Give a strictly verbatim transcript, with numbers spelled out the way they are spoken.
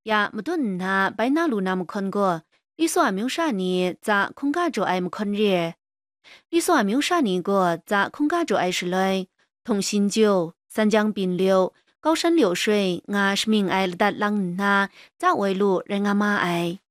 呀，木墩那白那路那么看过，你说没有啥呢？咋空家做爱么看热？你说没有啥呢个？咋空家做爱是来？同心酒、三江并流、高山流水，我是明爱了的浪那，咋为路人阿妈爱？